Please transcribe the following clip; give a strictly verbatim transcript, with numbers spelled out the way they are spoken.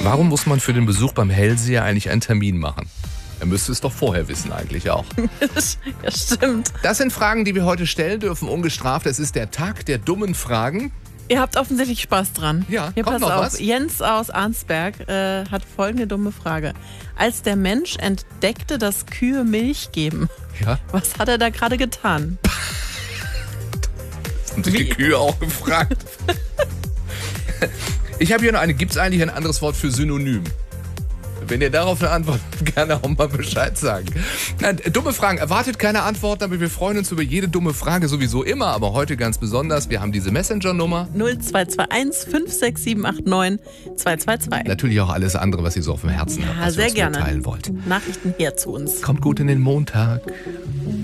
Warum muss man für den Besuch beim Hellseher eigentlich einen Termin machen? Er müsste es doch vorher wissen eigentlich auch. Ja, stimmt. Das sind Fragen, die wir heute stellen dürfen, ungestraft. Es ist der Tag der dummen Fragen. Ihr habt offensichtlich Spaß dran. Ja, Hier, kommt pass noch auf. was? Jens aus Arnsberg äh, hat folgende dumme Frage. Als der Mensch entdeckte, dass Kühe Milch geben, Ja. was hat er da gerade getan? Haben sich die Kühe auch gefragt. Ich habe hier noch eine. Gibt es eigentlich ein anderes Wort für Synonym? Wenn ihr darauf eine Antwort habt, gerne auch mal Bescheid sagen. Nein, dumme Fragen. Erwartet keine Antworten, aber wir freuen uns über jede dumme Frage sowieso immer. Aber heute ganz besonders. Wir haben diese Messenger-Nummer. null zwei zwei eins fünf sechs sieben acht neun zwei zwei zwei. Natürlich auch alles andere, was ihr so auf dem Herzen Ja, habt, was sehr ihr uns gerne. mitteilen wollt. Nachrichten her zu uns. Kommt gut in den Montag.